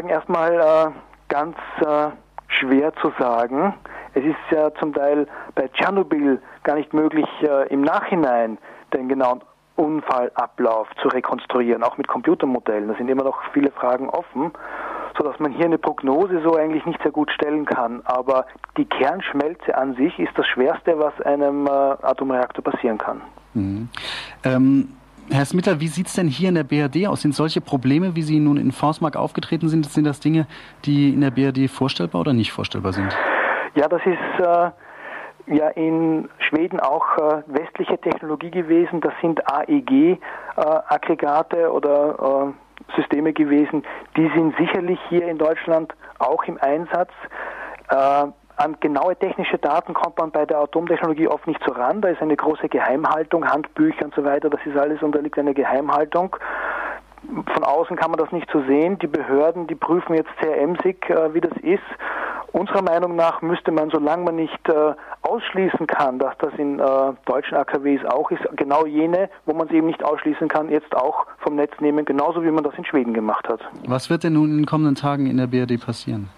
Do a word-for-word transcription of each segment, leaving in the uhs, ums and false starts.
sagen, erstmal äh, ganz äh, schwer zu sagen. Es ist ja zum Teil bei Tschernobyl gar nicht möglich, äh, im Nachhinein den genauen Unfallablauf zu rekonstruieren, auch mit Computermodellen. Da sind immer noch viele Fragen offen, sodass man hier eine Prognose so eigentlich nicht sehr gut stellen kann. Aber die Kernschmelze an sich ist das Schwerste, was einem äh, Atomreaktor passieren kann. Mhm. Ähm, Herr Smitter, wie sieht es denn hier in der B R D aus? Sind solche Probleme, wie sie nun in Forsmark aufgetreten sind, sind das Dinge, die in der B R D vorstellbar oder nicht vorstellbar sind? Ja, das ist äh, ja in Schweden auch äh, westliche Technologie gewesen. Das sind A E G-Aggregate äh, oder äh, Systeme gewesen. Die sind sicherlich hier in Deutschland auch im Einsatz. Äh, An genaue technische Daten kommt man bei der Atomtechnologie oft nicht so ran. Da ist eine große Geheimhaltung, Handbücher und so weiter. Das ist alles unterliegt einer Geheimhaltung. Von außen kann man das nicht so sehen. Die Behörden, die prüfen jetzt sehr emsig, äh, wie das ist. Unserer Meinung nach müsste man, solange man nicht äh, ausschließen kann, dass das in äh, deutschen A K Ws auch ist, genau jene, wo man sie eben nicht ausschließen kann, jetzt auch vom Netz nehmen, genauso wie man das in Schweden gemacht hat. Was wird denn nun in den kommenden Tagen in der B R D passieren?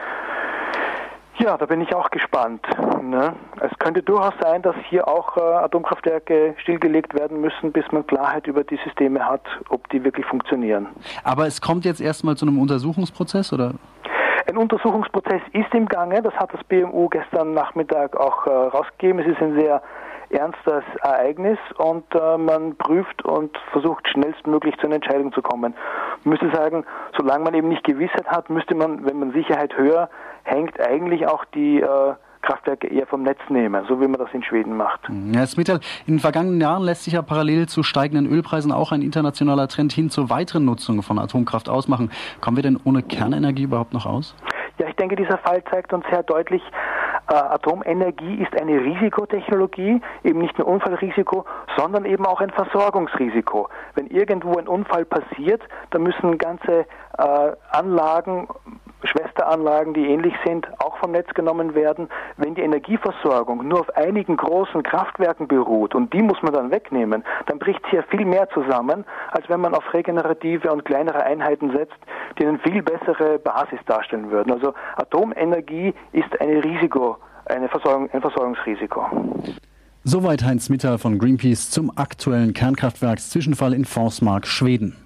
Ja, da bin ich auch gespannt. Ne? Es könnte durchaus sein, dass hier auch äh, Atomkraftwerke stillgelegt werden müssen, bis man Klarheit über die Systeme hat, ob die wirklich funktionieren. Aber es kommt jetzt erstmal zu einem Untersuchungsprozess, oder? Ein Untersuchungsprozess ist im Gange, das hat das B M U gestern Nachmittag auch äh, rausgegeben. Es ist ein sehr ernstes Ereignis und äh, man prüft und versucht schnellstmöglich zu einer Entscheidung zu kommen. Ich müsste sagen, solange man eben nicht Gewissheit hat, müsste man, wenn man Sicherheit höher hängt, eigentlich auch die äh, Kraftwerke eher vom Netz nehmen, so wie man das in Schweden macht. Herr Smitterl, in den vergangenen Jahren lässt sich ja parallel zu steigenden Ölpreisen auch ein internationaler Trend hin zur weiteren Nutzung von Atomkraft ausmachen. Kommen wir denn ohne Kernenergie überhaupt noch aus? Ja, ich denke, dieser Fall zeigt uns sehr deutlich, äh, Atomenergie ist eine Risikotechnologie, eben nicht nur Unfallrisiko, sondern eben auch ein Versorgungsrisiko. Wenn irgendwo ein Unfall passiert, dann müssen ganze äh, Anlagen, Schwesteranlagen, die ähnlich sind, auch vom Netz genommen werden. Wenn die Energieversorgung nur auf einigen großen Kraftwerken beruht und die muss man dann wegnehmen, dann bricht hier viel mehr zusammen, als wenn man auf regenerative und kleinere Einheiten setzt, die eine viel bessere Basis darstellen würden. Also Atomenergie ist eine Risiko, eine Versorgung, ein Versorgungsrisiko. Soweit Heinz Smitterl von Greenpeace zum aktuellen Kernkraftwerkszwischenfall in Forsmark, Schweden.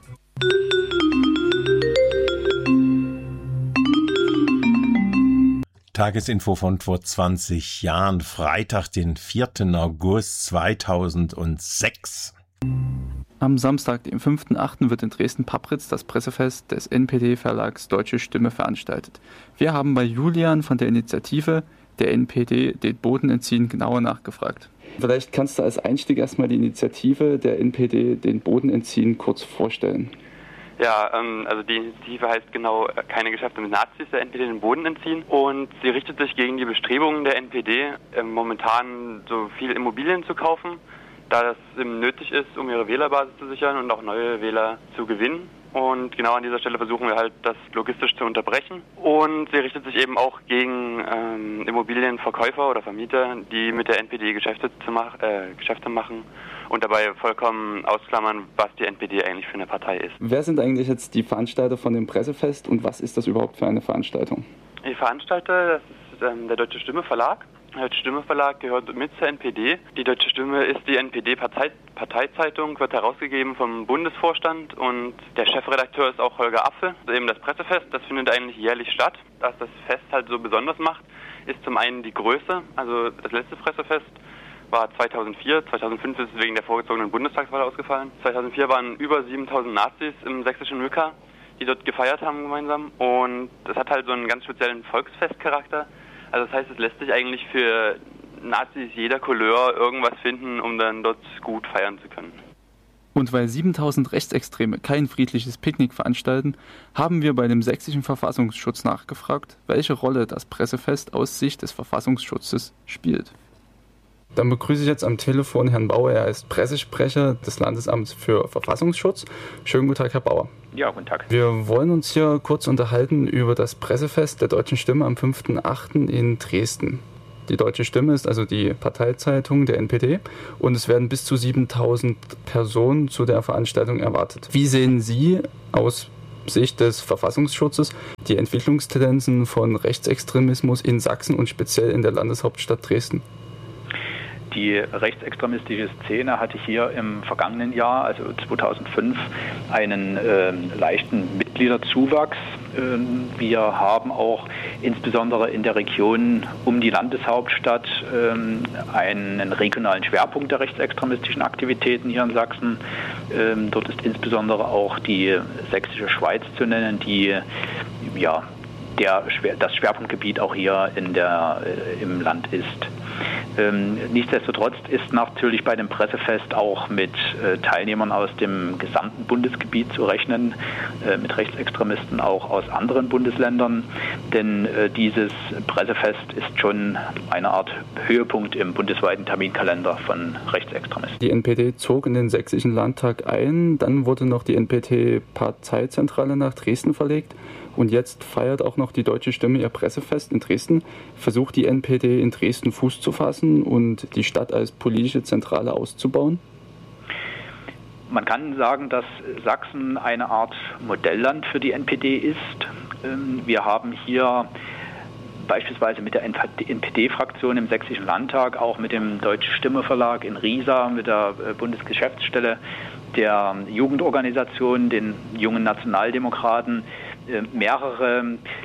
Tagesinfo von vor zwanzig Jahren, Freitag, den vierten August zweitausendsechs. Am Samstag, dem fünften achten wird in Dresden-Pappritz das Pressefest des N P D-Verlags Deutsche Stimme veranstaltet. Wir haben bei Julian von der Initiative der N P D den Boden entziehen genauer nachgefragt. Vielleicht kannst du als Einstieg erstmal die Initiative der N P D den Boden entziehen kurz vorstellen. Ja, ähm, also die Initiative heißt genau keine Geschäfte mit Nazis, der N P D den Boden entziehen, und sie richtet sich gegen die Bestrebungen der N P D, äh, momentan so viel Immobilien zu kaufen, da das ähm, nötig ist, um ihre Wählerbasis zu sichern und auch neue Wähler zu gewinnen. Und genau an dieser Stelle versuchen wir halt, das logistisch zu unterbrechen. Und sie richtet sich eben auch gegen ähm, Immobilienverkäufer oder Vermieter, die mit der N P D Geschäfte, zu mach, äh, Geschäfte machen und dabei vollkommen ausklammern, was die N P D eigentlich für eine Partei ist. Wer sind eigentlich jetzt die Veranstalter von dem Pressefest und was ist das überhaupt für eine Veranstaltung? Die Veranstalter, das ist ähm, der Deutsche Stimme Verlag. Der Deutsche Stimme Verlag gehört mit zur N P D. Die Deutsche Stimme ist die N P D-Parteizeitung, wird herausgegeben vom Bundesvorstand und der Chefredakteur ist auch Holger Apfel. Also eben das Pressefest, das findet eigentlich jährlich statt. Was das Fest halt so besonders macht, ist zum einen die Größe. Also das letzte Pressefest war zweitausendvier, zweitausendfünf ist es wegen der vorgezogenen Bundestagswahl ausgefallen. zweitausendvier waren über siebentausend Nazis im sächsischen Mücka, die dort gefeiert haben gemeinsam, und das hat halt so einen ganz speziellen Volksfestcharakter. Also das heißt, es lässt sich eigentlich für Nazis jeder Couleur irgendwas finden, um dann dort gut feiern zu können. Und weil siebentausend Rechtsextreme kein friedliches Picknick veranstalten, haben wir bei dem sächsischen Verfassungsschutz nachgefragt, welche Rolle das Pressefest aus Sicht des Verfassungsschutzes spielt. Dann begrüße ich jetzt am Telefon Herrn Bauer. Er ist Pressesprecher des Landesamts für Verfassungsschutz. Schönen guten Tag, Herr Bauer. Ja, guten Tag. Wir wollen uns hier kurz unterhalten über das Pressefest der Deutschen Stimme am fünften achten in Dresden. Die Deutsche Stimme ist also die Parteizeitung der N P D und es werden bis zu siebentausend Personen zu der Veranstaltung erwartet. Wie sehen Sie aus Sicht des Verfassungsschutzes die Entwicklungstendenzen von Rechtsextremismus in Sachsen und speziell in der Landeshauptstadt Dresden? Die rechtsextremistische Szene hatte hier im vergangenen Jahr, also zweitausendfünf, einen äh, leichten Mitgliederzuwachs. Ähm, wir haben auch insbesondere in der Region um die Landeshauptstadt ähm, einen regionalen Schwerpunkt der rechtsextremistischen Aktivitäten hier in Sachsen. Ähm, dort ist insbesondere auch die Sächsische Schweiz zu nennen, die ja der, das Schwerpunktgebiet auch hier in der, äh, im Land ist. Ähm, nichtsdestotrotz ist natürlich bei dem Pressefest auch mit äh, Teilnehmern aus dem gesamten Bundesgebiet zu rechnen, äh, mit Rechtsextremisten auch aus anderen Bundesländern, denn äh, dieses Pressefest ist schon eine Art Höhepunkt im bundesweiten Terminkalender von Rechtsextremisten. Die N P D zog in den Sächsischen Landtag ein, dann wurde noch die N P D-Parteizentrale nach Dresden verlegt. Und jetzt feiert auch noch die Deutsche Stimme ihr Pressefest in Dresden. Versucht die N P D in Dresden Fuß zu fassen und die Stadt als politische Zentrale auszubauen? Man kann sagen, dass Sachsen eine Art Modellland für die N P D ist. Wir haben hier beispielsweise mit der N P D-Fraktion im Sächsischen Landtag, auch mit dem Deutsche Stimme Verlag in Riesa, mit der Bundesgeschäftsstelle der Jugendorganisation, den Jungen Nationaldemokraten, mehrere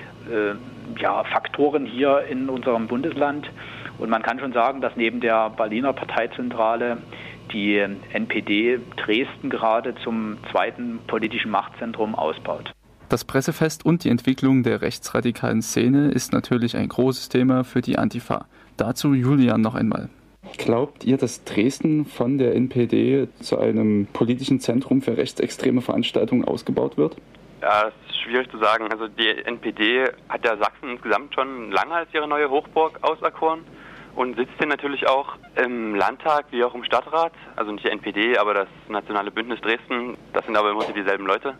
äh, ja, Faktoren hier in unserem Bundesland. Und man kann schon sagen, dass neben der Berliner Parteizentrale die N P D Dresden gerade zum zweiten politischen Machtzentrum ausbaut. Das Pressefest und die Entwicklung der rechtsradikalen Szene ist natürlich ein großes Thema für die Antifa. Dazu Julian noch einmal. Glaubt ihr, dass Dresden von der N P D zu einem politischen Zentrum für rechtsextreme Veranstaltungen ausgebaut wird? Ja, das ist schwierig zu sagen. Also die N P D hat ja Sachsen insgesamt schon lange als ihre neue Hochburg auserkoren und sitzt hier natürlich auch im Landtag wie auch im Stadtrat. Also nicht die N P D, aber das Nationale Bündnis Dresden. Das sind aber im Prinzip dieselben Leute.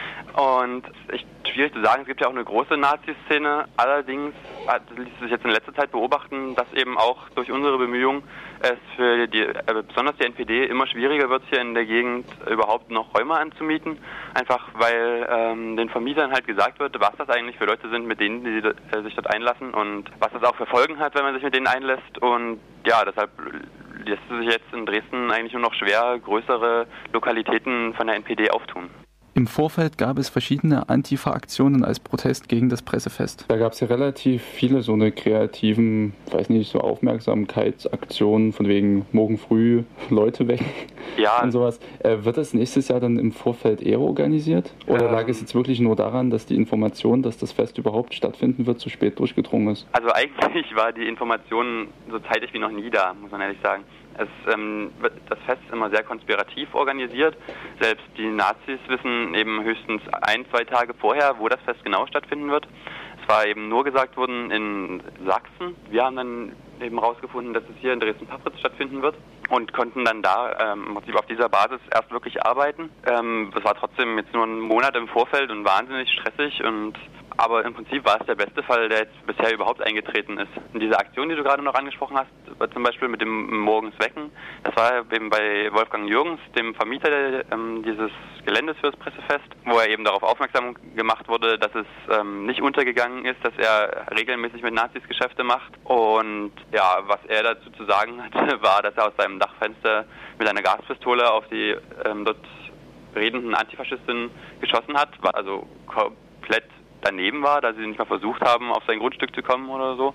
Und echt schwierig zu sagen. Es gibt ja auch eine große Nazi-Szene. Allerdings hat, ließ sich jetzt in letzter Zeit beobachten, dass eben auch durch unsere Bemühungen es für die, äh, besonders die N P D immer schwieriger wird, hier in der Gegend überhaupt noch Räume anzumieten. Einfach weil ähm, den Vermietern halt gesagt wird, was das eigentlich für Leute sind, mit denen die äh, sich dort einlassen und was das auch für Folgen hat, wenn man sich mit denen einlässt. Und ja, deshalb lässt es sich jetzt in Dresden eigentlich nur noch schwer größere Lokalitäten von der N P D auftun. Im Vorfeld gab es verschiedene Antifa-Aktionen als Protest gegen das Pressefest. Da gab es ja relativ viele so eine kreativen, weiß nicht, so Aufmerksamkeitsaktionen von wegen morgen früh Leute weg ja. und sowas. Äh, wird das nächstes Jahr dann im Vorfeld eher organisiert? Oder ähm, lag es jetzt wirklich nur daran, dass die Information, dass das Fest überhaupt stattfinden wird, zu spät durchgedrungen ist? Also eigentlich war die Information so zeitig wie noch nie da, muss man ehrlich sagen. Es, ähm, das Fest ist immer sehr konspirativ organisiert. Selbst die Nazis wissen eben höchstens ein, zwei Tage vorher, wo das Fest genau stattfinden wird. Es war eben nur gesagt worden in Sachsen. Wir haben dann eben rausgefunden, dass es hier in Dresden-Pappritz stattfinden wird und konnten dann da ähm, im Prinzip auf dieser Basis erst wirklich arbeiten. Ähm, das war trotzdem jetzt nur ein Monat im Vorfeld und wahnsinnig stressig und aber im Prinzip war es der beste Fall, der jetzt bisher überhaupt eingetreten ist. Und diese Aktion, die du gerade noch angesprochen hast, zum Beispiel mit dem Morgens Wecken, das war eben bei Wolfgang Jürgens, dem Vermieter ähm, dieses Geländes für das Pressefest, wo er eben darauf aufmerksam gemacht wurde, dass es ähm, nicht untergegangen ist, dass er regelmäßig mit Nazis Geschäfte macht. Und ja, was er dazu zu sagen hatte, war, dass er aus seinem Dachfenster mit einer Gaspistole auf die ähm, dort redenden Antifaschistinnen geschossen hat, war also komplett daneben war, da sie nicht mal versucht haben, auf sein Grundstück zu kommen oder so.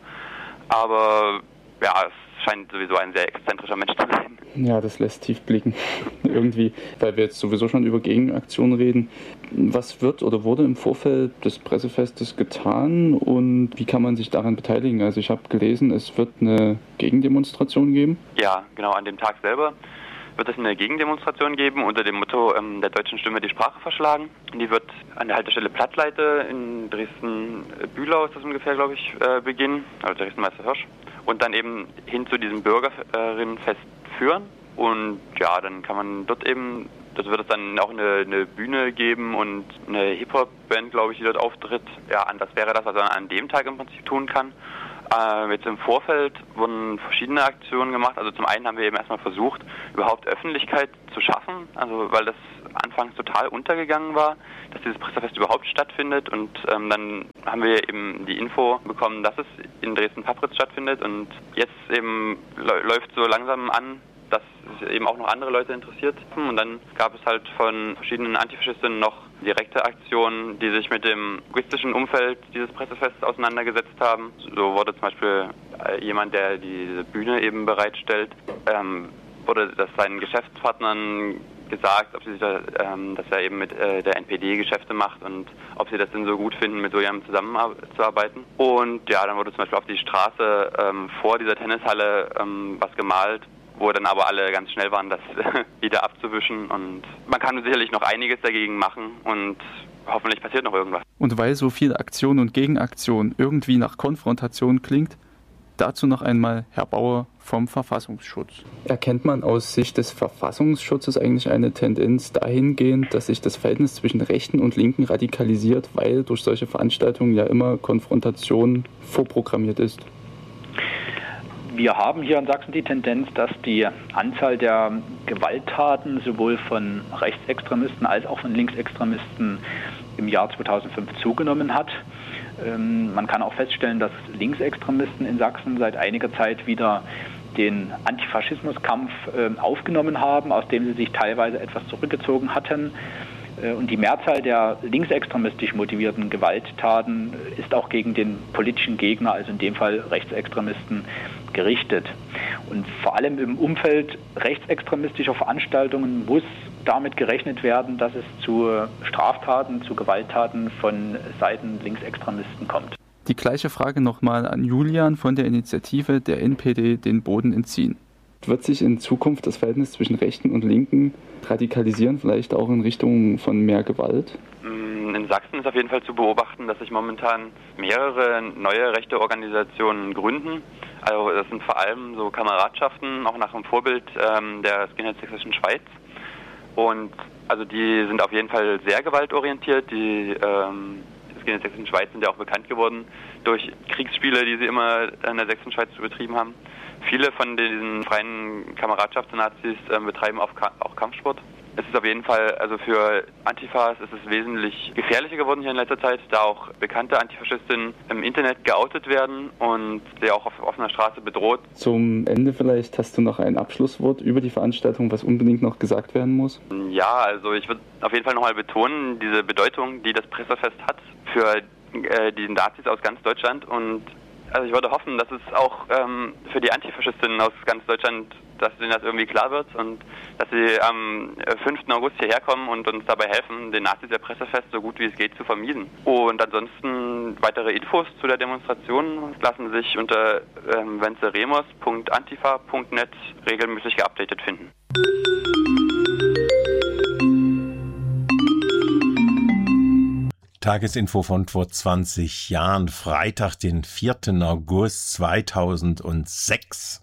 Aber ja, es scheint sowieso ein sehr exzentrischer Mensch zu sein. Ja, das lässt tief blicken. Irgendwie, weil wir jetzt sowieso schon über Gegenaktionen reden. Was wird oder wurde im Vorfeld des Pressefestes getan und wie kann man sich daran beteiligen? Also ich habe gelesen, es wird eine Gegendemonstration geben. Ja, genau, an dem Tag selber wird es eine Gegendemonstration geben unter dem Motto ähm, der Deutschen Stimme die Sprache verschlagen. Die wird an der Haltestelle Plattleite in Dresden-Bühlau, ist das ungefähr, glaube ich, äh, beginnen, also Dresden-Meister-Hirsch, und dann eben hin zu diesem Bürgerinnenfest führen. Und ja, dann kann man dort eben, dort wird es dann auch eine, eine Bühne geben und eine Hip-Hop-Band, glaube ich, die dort auftritt. Ja, das wäre das, was man an dem Tag im Prinzip tun kann. Äh, jetzt im Vorfeld wurden verschiedene Aktionen gemacht. Also zum einen haben wir eben erstmal versucht, überhaupt Öffentlichkeit zu schaffen. Also weil das anfangs total untergegangen war, dass dieses Pressefest überhaupt stattfindet. Und ähm, dann haben wir eben die Info bekommen, dass es in Dresden-Pappritz stattfindet. Und jetzt eben läuft so langsam an, dass es eben auch noch andere Leute interessiert. Und dann gab es halt von verschiedenen Antifaschistinnen noch direkte Aktionen, die sich mit dem logistischen Umfeld dieses Pressefests auseinandergesetzt haben. So wurde zum Beispiel jemand, der diese Bühne eben bereitstellt, ähm, wurde das seinen Geschäftspartnern gesagt, ob sie sich da, ähm, dass er eben mit äh, der N P D Geschäfte macht und ob sie das denn so gut finden, mit so jemandem zusammenzuarbeiten. Und ja, dann wurde zum Beispiel auf die Straße ähm, vor dieser Tennishalle ähm, was gemalt, wo dann aber alle ganz schnell waren, das wieder abzuwischen. Und man kann sicherlich noch einiges dagegen machen und hoffentlich passiert noch irgendwas. Und weil so viel Aktion und Gegenaktion irgendwie nach Konfrontation klingt, dazu noch einmal Herr Bauer vom Verfassungsschutz. Erkennt man aus Sicht des Verfassungsschutzes eigentlich eine Tendenz dahingehend, dass sich das Verhältnis zwischen Rechten und Linken radikalisiert, weil durch solche Veranstaltungen ja immer Konfrontation vorprogrammiert ist? Wir haben hier in Sachsen die Tendenz, dass die Anzahl der Gewalttaten sowohl von Rechtsextremisten als auch von Linksextremisten im Jahr zweitausendfünf zugenommen hat. Ähm, man kann auch feststellen, dass Linksextremisten in Sachsen seit einiger Zeit wieder den Antifaschismuskampf äh, aufgenommen haben, aus dem sie sich teilweise etwas zurückgezogen hatten. Und die Mehrzahl der linksextremistisch motivierten Gewalttaten ist auch gegen den politischen Gegner, also in dem Fall Rechtsextremisten, gerichtet. Und vor allem im Umfeld rechtsextremistischer Veranstaltungen muss damit gerechnet werden, dass es zu Straftaten, zu Gewalttaten von Seiten Linksextremisten kommt. Die gleiche Frage nochmal an Julian von der Initiative der N P D den Boden entziehen. Wird sich in Zukunft das Verhältnis zwischen Rechten und Linken radikalisieren, vielleicht auch in Richtung von mehr Gewalt? In Sachsen ist auf jeden Fall zu beobachten, dass sich momentan mehrere neue rechte Organisationen gründen. Also das sind vor allem so Kameradschaften, auch nach dem Vorbild ähm, der Skinhead Sächsischen Schweiz. Und also die sind auf jeden Fall sehr gewaltorientiert. Die ähm, Skinhead Sächsischen Schweiz sind ja auch bekannt geworden durch Kriegsspiele, die sie immer in der Sächsischen Schweiz betrieben haben. Viele von diesen freien Kameradschaftsnazis äh, betreiben auch, Ka- auch Kampfsport. Es ist auf jeden Fall, also für Antifas ist es wesentlich gefährlicher geworden hier in letzter Zeit, da auch bekannte Antifaschistinnen im Internet geoutet werden und sie auch auf offener Straße bedroht. Zum Ende vielleicht hast du noch ein Abschlusswort über die Veranstaltung, was unbedingt noch gesagt werden muss? Ja, also ich würde auf jeden Fall nochmal betonen, diese Bedeutung, die das Pressefest hat für äh, die Nazis aus ganz Deutschland. Und also ich würde hoffen, dass es auch ähm, für die Antifaschistinnen aus ganz Deutschland, dass denen das irgendwie klar wird und dass sie am fünften August hierher kommen und uns dabei helfen, den Nazis ihr Pressefest so gut wie es geht zu vermieden. Und ansonsten weitere Infos zu der Demonstration lassen sich unter ähm, venceremos punkt antifa punkt net regelmäßig geupdatet finden. Tagesinfo von vor zwanzig Jahren, Freitag, den vierten August zweitausendsechs.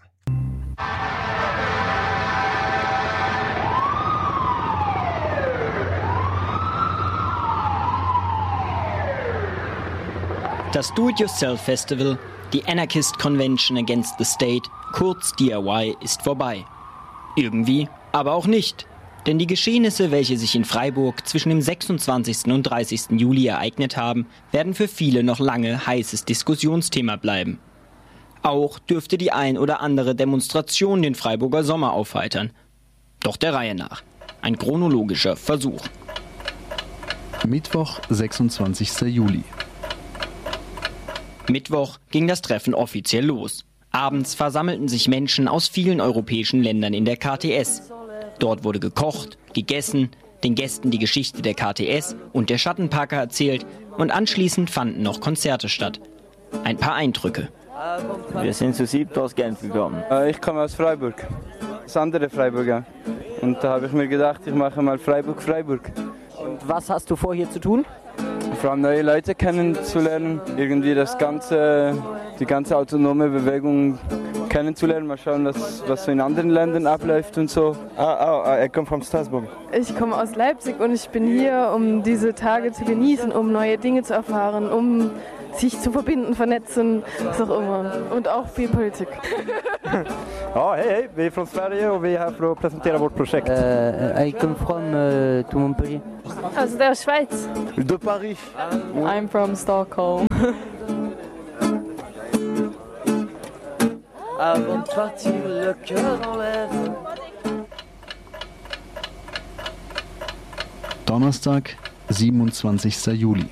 Das Do-It-Yourself-Festival, die Anarchist Convention Against the State, kurz D I Y, ist vorbei. Irgendwie, aber auch nicht. Denn die Geschehnisse, welche sich in Freiburg zwischen dem sechsundzwanzigsten und dreißigsten Juli ereignet haben, werden für viele noch lange heißes Diskussionsthema bleiben. Auch dürfte die ein oder andere Demonstration den Freiburger Sommer aufheitern. Doch der Reihe nach. Ein chronologischer Versuch. Mittwoch, sechsundzwanzigsten Juli. Mittwoch ging das Treffen offiziell los. Abends versammelten sich Menschen aus vielen europäischen Ländern in der K T S. Dort wurde gekocht, gegessen, den Gästen die Geschichte der K T S und der Schattenparker erzählt und anschließend fanden noch Konzerte statt. Ein paar Eindrücke. Wir sind zu siebt aus Genf gekommen. Ich komme aus Freiburg, das andere Freiburger. Und da habe ich mir gedacht, ich mache mal Freiburg-Freiburg. Und was hast du vor, hier zu tun? Vor allem neue Leute kennenzulernen, irgendwie das ganze, die ganze autonome Bewegung kennenzulernen, mal schauen, was, was so in anderen Ländern abläuft und so. Ah, oh, er kommt von Straßburg. Ich komme aus Leipzig und ich bin hier, um diese Tage zu genießen, um neue Dinge zu erfahren, um sich zu verbinden, vernetzen, was auch immer. Und auch viel Politik. Ja, hej hej, vi är från Sverige och vi är här för att presentera vårt projekt. Uh, I come from uh, to Montpellier. Aus der Schweiz. De Paris. I'm from Stockholm. Avant de partir, le cœur en l'air. Donnerstag, siebenundzwanzigster Juli.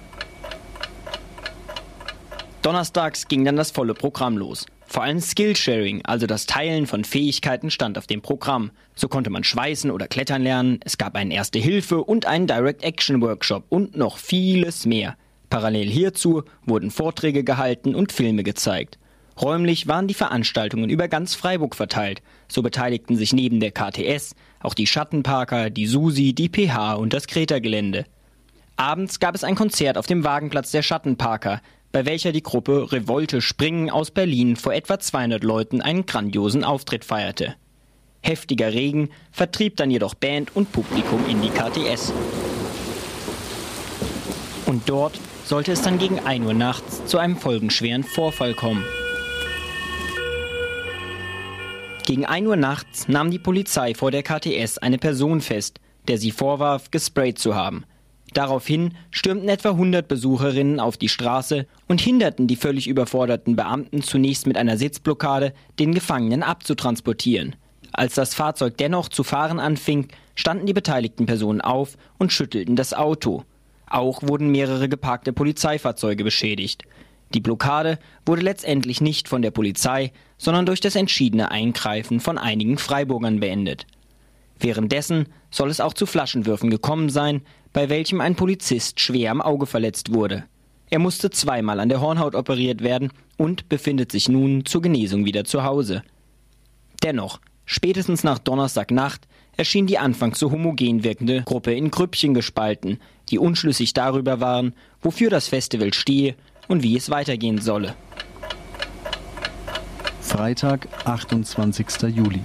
Donnerstags ging dann das volle Programm los. Vor allem Skillsharing, also das Teilen von Fähigkeiten, stand auf dem Programm. So konnte man schweißen oder klettern lernen, es gab einen Erste-Hilfe- und einen Direct-Action-Workshop und noch vieles mehr. Parallel hierzu wurden Vorträge gehalten und Filme gezeigt. Räumlich waren die Veranstaltungen über ganz Freiburg verteilt. So beteiligten sich neben der K T S auch die Schattenparker, die SUSI, die P H und das Kreta-Gelände. Abends gab es ein Konzert auf dem Wagenplatz der Schattenparker, bei welcher die Gruppe Revolte Springen aus Berlin vor etwa zweihundert Leuten einen grandiosen Auftritt feierte. Heftiger Regen vertrieb dann jedoch Band und Publikum in die K T S. Und dort sollte es dann gegen ein Uhr nachts zu einem folgenschweren Vorfall kommen. Gegen ein Uhr nachts nahm die Polizei vor der K T S eine Person fest, der sie vorwarf, gesprayt zu haben. Daraufhin stürmten etwa hundert Besucherinnen auf die Straße und hinderten die völlig überforderten Beamten zunächst mit einer Sitzblockade, den Gefangenen abzutransportieren. Als das Fahrzeug dennoch zu fahren anfing, standen die beteiligten Personen auf und schüttelten das Auto. Auch wurden mehrere geparkte Polizeifahrzeuge beschädigt. Die Blockade wurde letztendlich nicht von der Polizei, sondern durch das entschiedene Eingreifen von einigen Freiburgern beendet. Währenddessen soll es auch zu Flaschenwürfen gekommen sein, bei welchem ein Polizist schwer am Auge verletzt wurde. Er musste zweimal an der Hornhaut operiert werden und befindet sich nun zur Genesung wieder zu Hause. Dennoch, spätestens nach Donnerstagnacht erschien die anfangs so homogen wirkende Gruppe in Grüppchen gespalten, die unschlüssig darüber waren, wofür das Festival stehe und wie es weitergehen solle. Freitag, achtundzwanzigster Juli.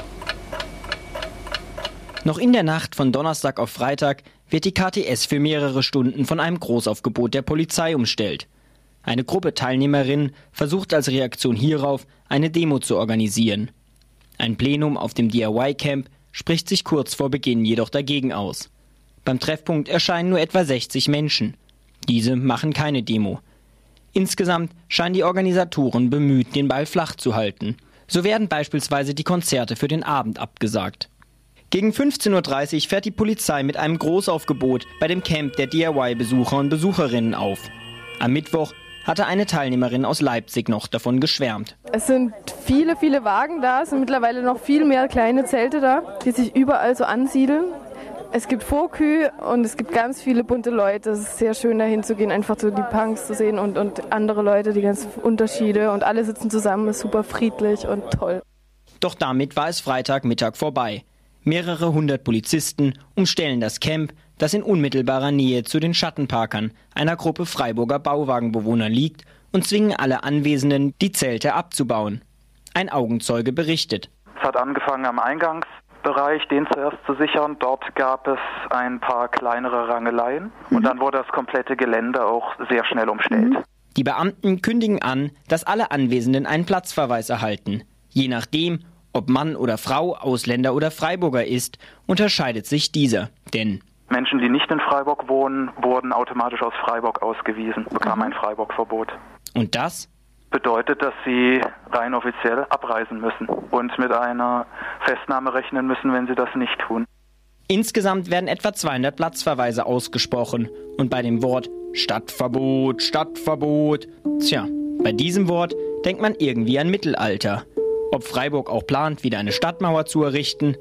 Noch in der Nacht von Donnerstag auf Freitag wird die K T S für mehrere Stunden von einem Großaufgebot der Polizei umstellt. Eine Gruppe Teilnehmerinnen versucht als Reaktion hierauf, eine Demo zu organisieren. Ein Plenum auf dem D I Y-Camp spricht sich kurz vor Beginn jedoch dagegen aus. Beim Treffpunkt erscheinen nur etwa sechzig Menschen. Diese machen keine Demo. Insgesamt scheinen die Organisatoren bemüht, den Ball flach zu halten. So werden beispielsweise die Konzerte für den Abend abgesagt. Gegen fünfzehn Uhr dreißig fährt die Polizei mit einem Großaufgebot bei dem Camp der D I Y-Besucher und Besucherinnen auf. Am Mittwoch hatte eine Teilnehmerin aus Leipzig noch davon geschwärmt. Es sind viele, viele Wagen da, es sind mittlerweile noch viel mehr kleine Zelte da, die sich überall so ansiedeln. Es gibt Vorkühe und es gibt ganz viele bunte Leute. Es ist sehr schön, da hinzugehen, einfach so die Punks zu sehen und, und andere Leute, die ganzen Unterschiede. Und alle sitzen zusammen, ist super friedlich und toll. Doch damit war es Freitagmittag vorbei. Mehrere hundert Polizisten umstellen das Camp, das in unmittelbarer Nähe zu den Schattenparkern, einer Gruppe Freiburger Bauwagenbewohner liegt, und zwingen alle Anwesenden, die Zelte abzubauen. Ein Augenzeuge berichtet. Es hat angefangen am Eingangsbereich, den zuerst zu sichern. Dort gab es ein paar kleinere Rangeleien mhm. und dann wurde das komplette Gelände auch sehr schnell umstellt. Die Beamten kündigen an, dass alle Anwesenden einen Platzverweis erhalten. Je nachdem, ob Mann oder Frau, Ausländer oder Freiburger ist, unterscheidet sich dieser. Denn Menschen, die nicht in Freiburg wohnen, wurden automatisch aus Freiburg ausgewiesen, bekamen ein Freiburg-Verbot. Und das bedeutet, dass sie rein offiziell abreisen müssen und mit einer Festnahme rechnen müssen, wenn sie das nicht tun. Insgesamt werden etwa zweihundert Platzverweise ausgesprochen. Und bei dem Wort Stadtverbot, Stadtverbot, tja, bei diesem Wort denkt man irgendwie an Mittelalter. Ob Freiburg auch plant, wieder eine Stadtmauer zu errichten,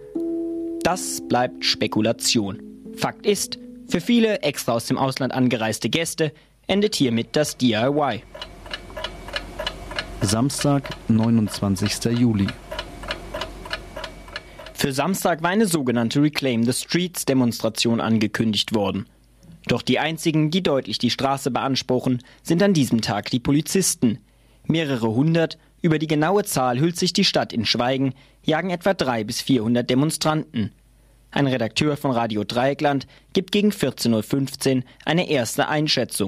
das bleibt Spekulation. Fakt ist, für viele extra aus dem Ausland angereiste Gäste endet hiermit das D I Y. Samstag, neunundzwanzigster Juli. Für Samstag war eine sogenannte Reclaim the Streets Demonstration angekündigt worden. Doch die einzigen, die deutlich die Straße beanspruchen, sind an diesem Tag die Polizisten. Mehrere hundert, über die genaue Zahl hüllt sich die Stadt in Schweigen, jagen etwa dreihundert bis vierhundert Demonstranten. Ein Redakteur von Radio Dreieckland gibt gegen vierzehn Uhr fünfzehn eine erste Einschätzung.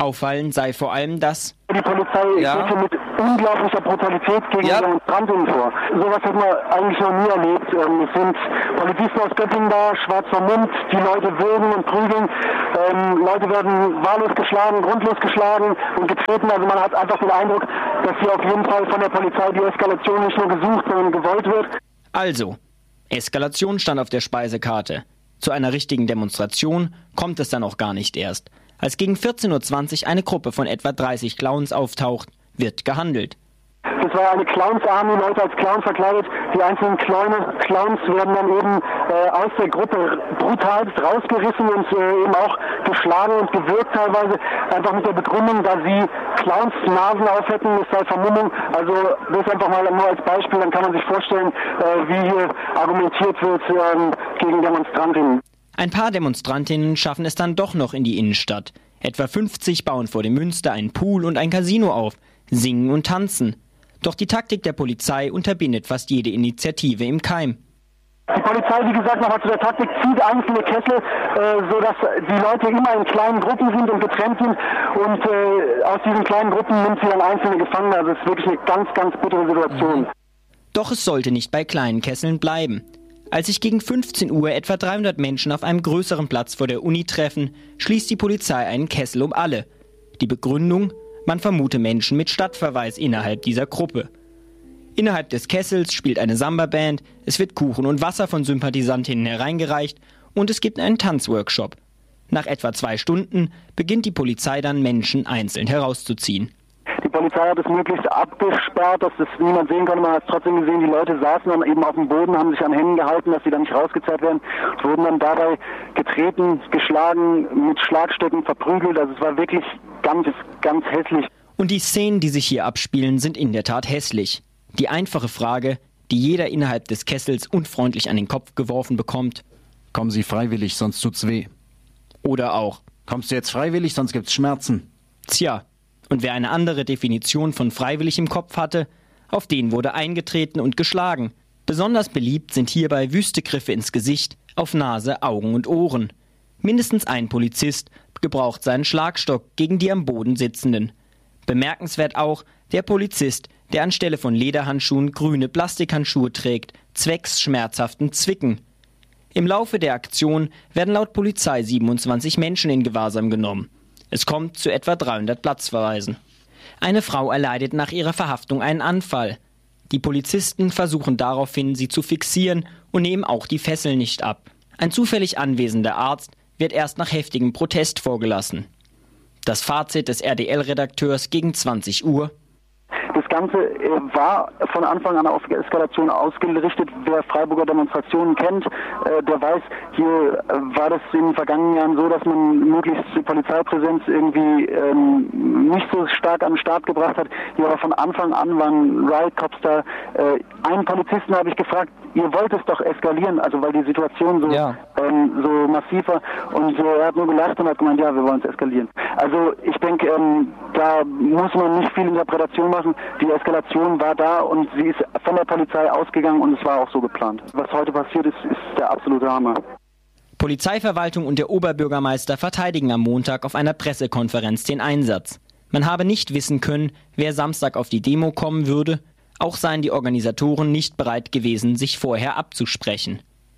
Auffallend sei vor allem das: Die Polizei ja. geht hier mit unglaublicher Brutalität gegen ja. Demonstrantinnen vor. Sowas hat man eigentlich noch nie erlebt. Es sind Polizisten aus Göttingen da, schwarz vermummt, die Leute würgen und prügeln. Ähm, Leute werden wahllos geschlagen, grundlos geschlagen und getreten. Also man hat einfach den Eindruck, dass hier auf jeden Fall von der Polizei die Eskalation nicht nur gesucht, sondern gewollt wird. Also, Eskalation stand auf der Speisekarte. Zu einer richtigen Demonstration kommt es dann auch gar nicht erst. Als gegen vierzehn Uhr zwanzig eine Gruppe von etwa dreißig Clowns auftaucht, wird gehandelt. Das war eine Clowns-Army, Leute als Clowns verkleidet. Die einzelnen Clowne, Clowns werden dann eben äh, aus der Gruppe brutal rausgerissen und äh, eben auch geschlagen und gewürgt teilweise. Einfach mit der Begründung, da sie Clowns Nasen auf hätten, es sei Vermummung. Also das einfach mal nur als Beispiel, dann kann man sich vorstellen, äh, wie hier argumentiert wird äh, gegen Demonstrantinnen. Ein paar Demonstrantinnen schaffen es dann doch noch in die Innenstadt. Etwa fünfzig bauen vor dem Münster einen Pool und ein Casino auf, singen und tanzen. Doch die Taktik der Polizei unterbindet fast jede Initiative im Keim. Die Polizei, wie gesagt, nochmal zu der Taktik, zieht einzelne Kessel, äh, sodass die Leute immer in kleinen Gruppen sind und getrennt sind. Und äh, aus diesen kleinen Gruppen nimmt sie dann einzelne Gefangene. Also es ist wirklich eine ganz, ganz bittere Situation. Doch es sollte nicht bei kleinen Kesseln bleiben. Als sich gegen fünfzehn Uhr etwa dreihundert Menschen auf einem größeren Platz vor der Uni treffen, schließt die Polizei einen Kessel um alle. Die Begründung: Man vermute Menschen mit Stadtverweis innerhalb dieser Gruppe. Innerhalb des Kessels spielt eine Samba-Band, es wird Kuchen und Wasser von Sympathisantinnen hereingereicht und es gibt einen Tanzworkshop. Nach etwa zwei Stunden beginnt die Polizei dann, Menschen einzeln herauszuziehen. Die Polizei hat es möglichst abgesperrt, dass das niemand sehen konnte. Man hat es trotzdem gesehen, die Leute saßen dann eben auf dem Boden, haben sich an Händen gehalten, dass sie dann nicht rausgezerrt werden. Und wurden dann dabei getreten, geschlagen, mit Schlagstöcken verprügelt. Also es war wirklich ganz, ganz hässlich. Und die Szenen, die sich hier abspielen, sind in der Tat hässlich. Die einfache Frage, die jeder innerhalb des Kessels unfreundlich an den Kopf geworfen bekommt: Kommen Sie freiwillig, sonst tut's weh. Oder auch: Kommst du jetzt freiwillig, sonst gibt's Schmerzen. Tja, und wer eine andere Definition von freiwillig im Kopf hatte, auf den wurde eingetreten und geschlagen. Besonders beliebt sind hierbei wüste Griffe ins Gesicht, auf Nase, Augen und Ohren. Mindestens ein Polizist gebraucht seinen Schlagstock gegen die am Boden Sitzenden. Bemerkenswert auch der Polizist, der anstelle von Lederhandschuhen grüne Plastikhandschuhe trägt, zwecks schmerzhaften Zwicken. Im Laufe der Aktion werden laut Polizei siebenundzwanzig Menschen in Gewahrsam genommen. Es kommt zu etwa dreihundert Platzverweisen. Eine Frau erleidet nach ihrer Verhaftung einen Anfall. Die Polizisten versuchen daraufhin, sie zu fixieren und nehmen auch die Fesseln nicht ab. Ein zufällig anwesender Arzt wird erst nach heftigem Protest vorgelassen. Das Fazit des R D L-Redakteurs gegen zwanzig Uhr: Das Ganze war von Anfang an auf Eskalation ausgerichtet. Wer Freiburger Demonstrationen kennt, der weiß, hier war das in den vergangenen Jahren so, dass man möglichst die Polizeipräsenz irgendwie ähm, nicht so stark an den Start gebracht hat. Hier war von Anfang an waren Riot Cops da. Äh, einen Polizisten habe ich gefragt, ihr wollt es doch eskalieren, also weil die Situation so, ja. ähm, so massiv war. Und äh, er hat nur gelacht und hat gemeint, ja, wir wollen es eskalieren. Also ich denke, ähm, da muss man nicht viel Interpretation machen. Die Eskalation war da und sie ist von der Polizei ausgegangen und es war auch so geplant. Was heute passiert ist, ist der absolute Hammer. Polizeiverwaltung und der Oberbürgermeister verteidigen am Montag auf einer Pressekonferenz den Einsatz. Man habe nicht wissen können, wer Samstag auf die Demo kommen würde. Auch seien die Organisatoren nicht bereit gewesen, sich vorher abzusprechen.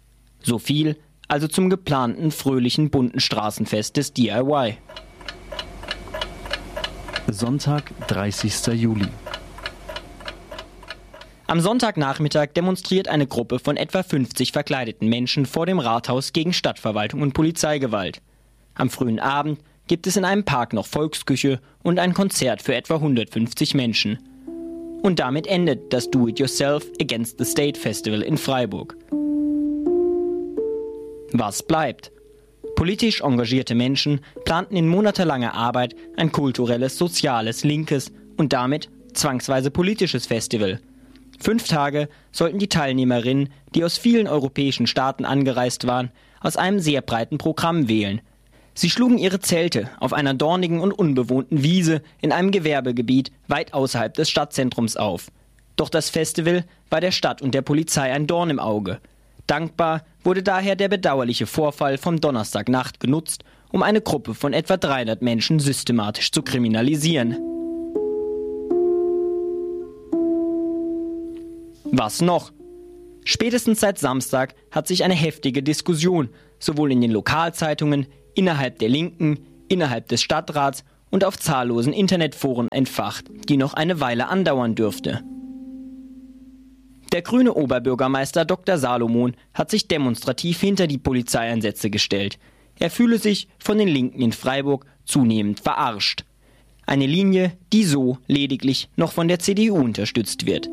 So viel also zum geplanten fröhlichen bunten Straßenfest des D I Y. Sonntag, dreißigster Juli. Am Sonntagnachmittag demonstriert eine Gruppe von etwa fünfzig verkleideten Menschen vor dem Rathaus gegen Stadtverwaltung und Polizeigewalt. Am frühen Abend gibt es in einem Park noch Volksküche und ein Konzert für etwa hundertfünfzig Menschen. Und damit endet das Do-It-Yourself Against the State Festival in Freiburg. Was bleibt? Politisch engagierte Menschen planten in monatelanger Arbeit ein kulturelles, soziales, linkes und damit zwangsweise politisches Festival. Fünf Tage sollten die Teilnehmerinnen, die aus vielen europäischen Staaten angereist waren, aus einem sehr breiten Programm wählen. Sie schlugen ihre Zelte auf einer dornigen und unbewohnten Wiese in einem Gewerbegebiet weit außerhalb des Stadtzentrums auf. Doch das Festival war der Stadt und der Polizei ein Dorn im Auge. Dankbar wurde daher der bedauerliche Vorfall vom Donnerstagnacht genutzt, um eine Gruppe von etwa dreihundert Menschen systematisch zu kriminalisieren. Was noch? Spätestens seit Samstag hat sich eine heftige Diskussion sowohl in den Lokalzeitungen, innerhalb der Linken, innerhalb des Stadtrats und auf zahllosen Internetforen entfacht, die noch eine Weile andauern dürfte. Der grüne Oberbürgermeister Doktor Salomon hat sich demonstrativ hinter die Polizeieinsätze gestellt. Er fühle sich von den Linken in Freiburg zunehmend verarscht. Eine Linie, die so lediglich noch von der C D U unterstützt wird.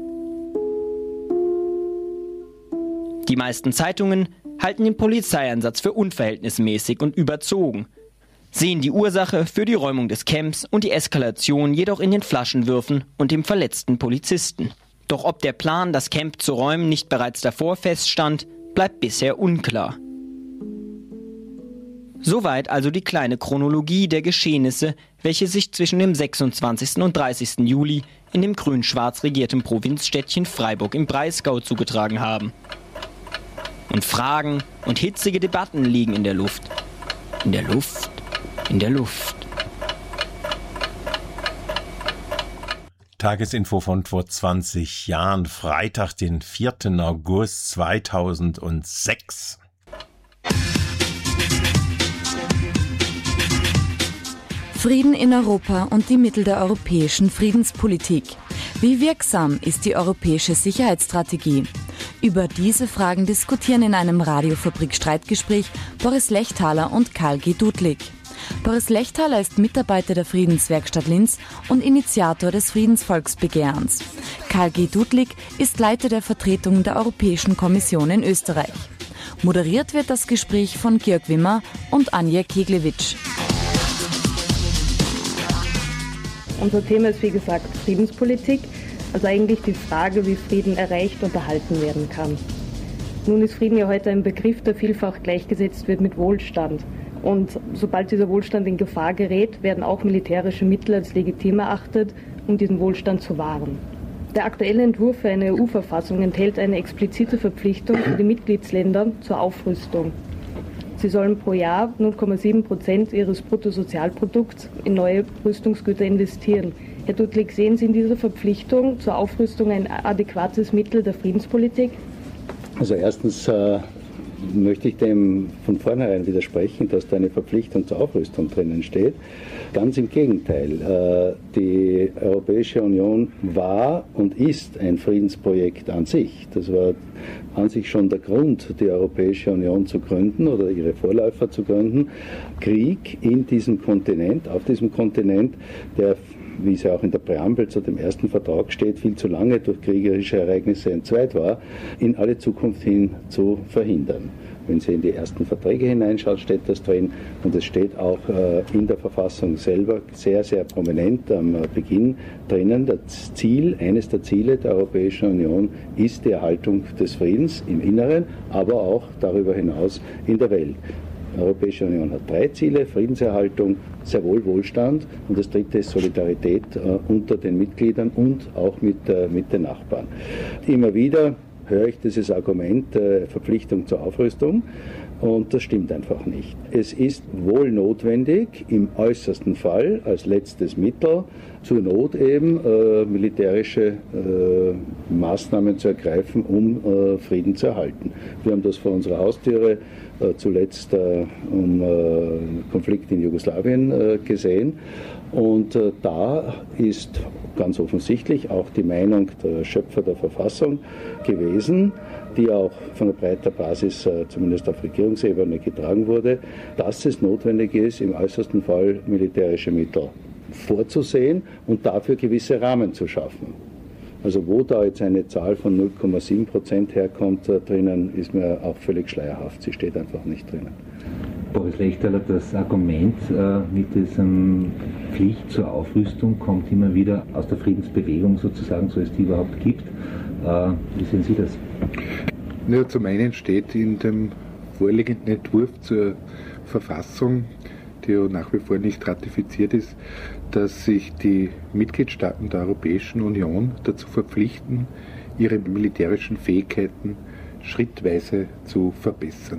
Die meisten Zeitungen halten den Polizeieinsatz für unverhältnismäßig und überzogen, sehen die Ursache für die Räumung des Camps und die Eskalation jedoch in den Flaschenwürfen und dem verletzten Polizisten. Doch ob der Plan, das Camp zu räumen, nicht bereits davor feststand, bleibt bisher unklar. Soweit also die kleine Chronologie der Geschehnisse, welche sich zwischen dem sechsundzwanzigsten und dreißigsten Juli in dem grün-schwarz regierten Provinzstädtchen Freiburg im Breisgau zugetragen haben. Und Fragen und hitzige Debatten liegen in der Luft. In der Luft, in der Luft. Tagesinfo von vor zwanzig Jahren, Freitag, den vierten August zweitausendsechs. Frieden in Europa und die Mittel der europäischen Friedenspolitik. Wie wirksam ist die europäische Sicherheitsstrategie? Über diese Fragen diskutieren in einem Radiofabrik-Streitgespräch Boris Lechtaler und Karl G. Dudlik. Boris Lechtaler ist Mitarbeiter der Friedenswerkstatt Linz und Initiator des Friedensvolksbegehrens. Karl G. Dudlik ist Leiter der Vertretung der Europäischen Kommission in Österreich. Moderiert wird das Gespräch von Georg Wimmer und Anja Keglewitsch. Unser Thema ist, wie gesagt, Friedenspolitik, also eigentlich die Frage, wie Frieden erreicht und erhalten werden kann. Nun ist Frieden ja heute ein Begriff, der vielfach gleichgesetzt wird mit Wohlstand. Und sobald dieser Wohlstand in Gefahr gerät, werden auch militärische Mittel als legitim erachtet, um diesen Wohlstand zu wahren. Der aktuelle Entwurf für eine E U-Verfassung enthält eine explizite Verpflichtung für die Mitgliedsländer zur Aufrüstung. Sie sollen pro Jahr null Komma sieben Prozent ihres Bruttosozialprodukts in neue Rüstungsgüter investieren. Herr Dudlik, sehen Sie in dieser Verpflichtung zur Aufrüstung ein adäquates Mittel der Friedenspolitik? Also erstens äh, möchte ich dem von vornherein widersprechen, dass da eine Verpflichtung zur Aufrüstung drinnen steht. Ganz im Gegenteil. Äh, die Europäische Union war und ist ein Friedensprojekt an sich. Das war an sich schon der Grund, die Europäische Union zu gründen oder ihre Vorläufer zu gründen. Krieg in diesem Kontinent, auf diesem Kontinent, der, wie es ja auch in der Präambel zu dem ersten Vertrag steht, viel zu lange durch kriegerische Ereignisse entzweit war, in alle Zukunft hin zu verhindern. Wenn Sie in die ersten Verträge hineinschauen, steht das drin und es steht auch äh, in der Verfassung selber sehr, sehr prominent am Beginn drinnen. Das Ziel, eines der Ziele der Europäischen Union ist die Erhaltung des Friedens im Inneren, aber auch darüber hinaus in der Welt. Die Europäische Union hat drei Ziele: Friedenserhaltung, sehr wohl Wohlstand und das dritte ist Solidarität äh, unter den Mitgliedern und auch mit, äh, mit den Nachbarn. Immer wieder höre ich dieses Argument äh, Verpflichtung zur Aufrüstung und das stimmt einfach nicht. Es ist wohl notwendig, im äußersten Fall als letztes Mittel zur Not eben äh, militärische äh, Maßnahmen zu ergreifen, um äh, Frieden zu erhalten. Wir haben das vor unserer Haustüre äh, zuletzt äh, um äh, Konflikt in Jugoslawien äh, gesehen. Und äh, da ist ganz offensichtlich auch die Meinung der Schöpfer der Verfassung gewesen, die auch von der breiter Basis, äh, zumindest auf Regierungsebene, getragen wurde, dass es notwendig ist, im äußersten Fall militärische Mittel vorzusehen und dafür gewisse Rahmen zu schaffen. Also wo da jetzt eine Zahl von null Komma sieben Prozent herkommt äh, drinnen, ist mir auch völlig schleierhaft. Sie steht einfach nicht drinnen. Boris Lechtaler, das Argument äh, mit diesem Pflicht zur Aufrüstung kommt immer wieder aus der Friedensbewegung sozusagen, so es die überhaupt gibt. Äh, wie sehen Sie das? Ja, zum einen steht in dem vorliegenden Entwurf zur Verfassung, die ja nach wie vor nicht ratifiziert ist, dass sich die Mitgliedstaaten der Europäischen Union dazu verpflichten, ihre militärischen Fähigkeiten schrittweise zu verbessern.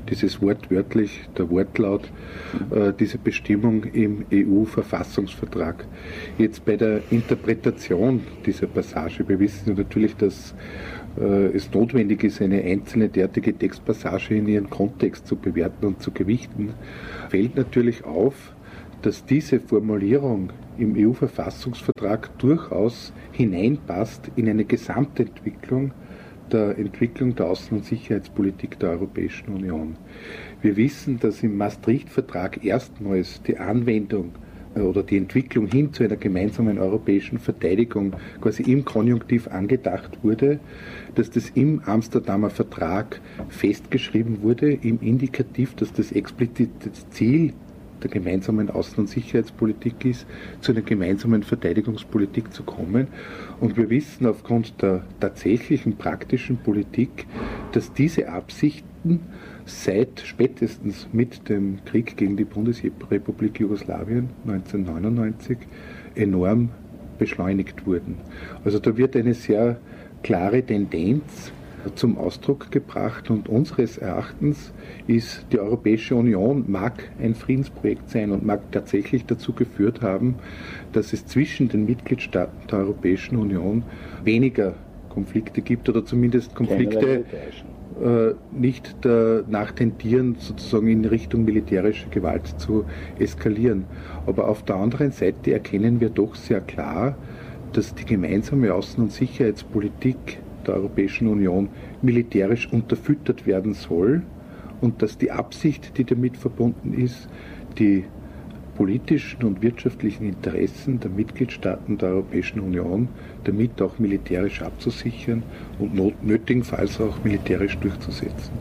dieses wortwörtlich, der Wortlaut äh, dieser Bestimmung im E U-Verfassungsvertrag. Jetzt bei der Interpretation dieser Passage, wir wissen ja natürlich, dass äh, es notwendig ist, eine einzelne derartige Textpassage in ihren Kontext zu bewerten und zu gewichten, fällt natürlich auf, dass diese Formulierung im E U-Verfassungsvertrag durchaus hineinpasst in eine Gesamtentwicklung der Entwicklung der Außen- und Sicherheitspolitik der Europäischen Union. Wir wissen, dass im Maastricht-Vertrag erstmals die Anwendung oder die Entwicklung hin zu einer gemeinsamen europäischen Verteidigung quasi im Konjunktiv angedacht wurde, dass das im Amsterdamer Vertrag festgeschrieben wurde, im Indikativ, dass das explizite Ziel der gemeinsamen Außen- und Sicherheitspolitik ist, zu einer gemeinsamen Verteidigungspolitik zu kommen. Und wir wissen aufgrund der tatsächlichen praktischen Politik, dass diese Absichten seit spätestens mit dem Krieg gegen die Bundesrepublik Jugoslawien neunzehnhundertneunundneunzig enorm beschleunigt wurden. Also da wird eine sehr klare Tendenz zum Ausdruck gebracht und unseres Erachtens ist die Europäische Union, mag ein Friedensprojekt sein und mag tatsächlich dazu geführt haben, dass es zwischen den Mitgliedstaaten der Europäischen Union weniger Konflikte gibt oder zumindest Konflikte äh, nicht danach tendieren, sozusagen in Richtung militärische Gewalt zu eskalieren. Aber auf der anderen Seite erkennen wir doch sehr klar, dass die gemeinsame Außen- und Sicherheitspolitik der Europäischen Union militärisch unterfüttert werden soll und dass die Absicht, die damit verbunden ist, die politischen und wirtschaftlichen Interessen der Mitgliedstaaten der Europäischen Union damit auch militärisch abzusichern und not- nötigenfalls auch militärisch durchzusetzen.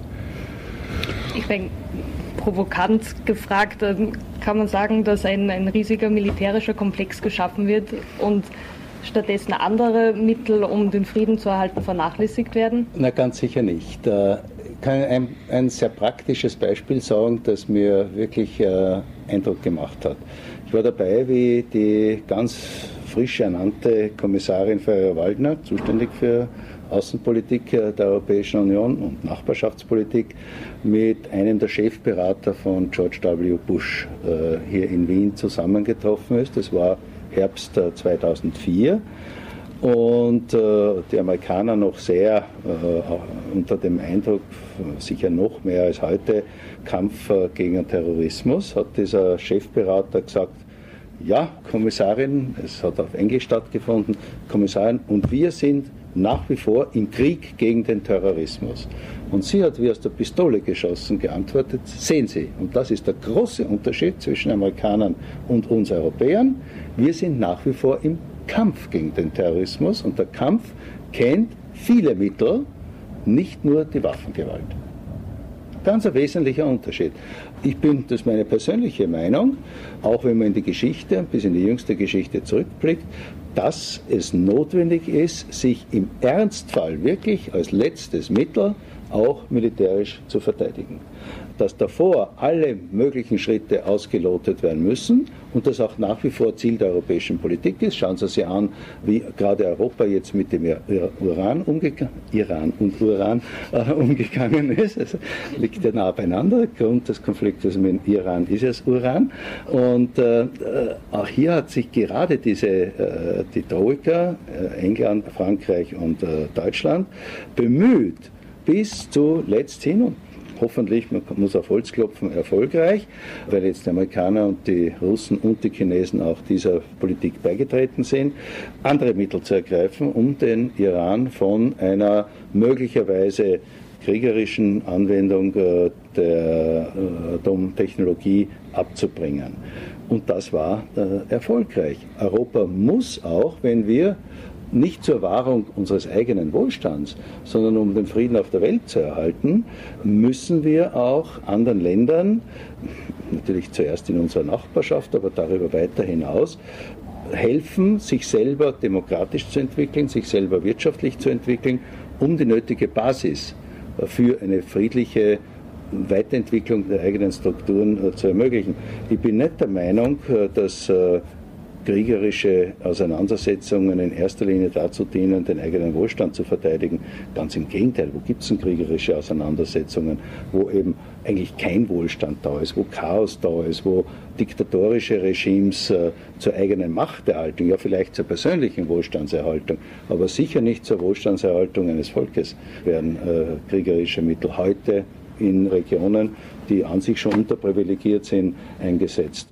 Ich denke, provokant gefragt, kann man sagen, dass ein, ein riesiger militärischer Komplex geschaffen wird und stattdessen andere Mittel, um den Frieden zu erhalten, vernachlässigt werden? Na, ganz sicher nicht. Ich kann ein, ein sehr praktisches Beispiel sagen, das mir wirklich äh, Eindruck gemacht hat. Ich war dabei, wie die ganz frisch ernannte Kommissarin Ferrero-Waldner, zuständig für Außenpolitik der Europäischen Union und Nachbarschaftspolitik, mit einem der Chefberater von George W. Bush äh, hier in Wien zusammengetroffen ist. Das war Herbst zweitausendvier und äh, die Amerikaner noch sehr äh, unter dem Eindruck, sicher noch mehr als heute, Kampf äh, gegen den Terrorismus, hat dieser Chefberater gesagt, ja, Kommissarin, es hat auf Englisch stattgefunden, Kommissarin, und wir sind nach wie vor im Krieg gegen den Terrorismus. Und sie hat wie aus der Pistole geschossen geantwortet, sehen Sie, und das ist der große Unterschied zwischen Amerikanern und uns Europäern, wir sind nach wie vor im Kampf gegen den Terrorismus und der Kampf kennt viele Mittel, nicht nur die Waffengewalt. Ganz ein wesentlicher Unterschied. Ich bin, das ist meine persönliche Meinung, auch wenn man in die Geschichte, bis in die jüngste Geschichte zurückblickt, dass es notwendig ist, sich im Ernstfall wirklich als letztes Mittel auch militärisch zu verteidigen. Dass davor alle möglichen Schritte ausgelotet werden müssen und das auch nach wie vor Ziel der europäischen Politik ist. Schauen Sie sich an, wie gerade Europa jetzt mit dem Uran umgegangen, Iran und Uran äh, umgegangen ist. Also liegt ja nah beieinander. Der Grund des Konfliktes mit Iran ist das Uran. Und äh, auch hier hat sich gerade diese, äh, die Troika, äh, England, Frankreich und äh, Deutschland, bemüht, bis zuletzt hin und hoffentlich, man muss auf Holz klopfen, erfolgreich, weil jetzt die Amerikaner und die Russen und die Chinesen auch dieser Politik beigetreten sind, andere Mittel zu ergreifen, um den Iran von einer möglicherweise kriegerischen Anwendung äh, der äh, Atomtechnologie abzubringen. Und das war äh, erfolgreich. Europa muss auch, wenn wir nicht zur Wahrung unseres eigenen Wohlstands, sondern um den Frieden auf der Welt zu erhalten, müssen wir auch anderen Ländern, natürlich zuerst in unserer Nachbarschaft, aber darüber weiter hinaus, helfen, sich selber demokratisch zu entwickeln, sich selber wirtschaftlich zu entwickeln, um die nötige Basis für eine friedliche Weiterentwicklung der eigenen Strukturen zu ermöglichen. Ich bin nicht der Meinung, dass kriegerische Auseinandersetzungen in erster Linie dazu dienen, den eigenen Wohlstand zu verteidigen. Ganz im Gegenteil, wo gibt es denn kriegerische Auseinandersetzungen, wo eben eigentlich kein Wohlstand da ist, wo Chaos da ist, wo diktatorische Regimes äh, zur eigenen Machterhaltung, ja vielleicht zur persönlichen Wohlstandserhaltung, aber sicher nicht zur Wohlstandserhaltung eines Volkes werden äh, kriegerische Mittel heute in Regionen, die an sich schon unterprivilegiert sind, eingesetzt.